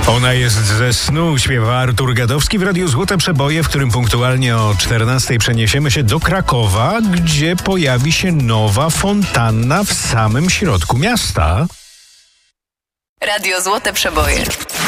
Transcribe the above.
Ona jest ze snu, śpiewa Artur Gadowski w Radiu Złote Przeboje, w którym punktualnie o 14:00 przeniesiemy się do Krakowa, gdzie pojawi się nowa fontanna w samym środku miasta. Radio Złote Przeboje.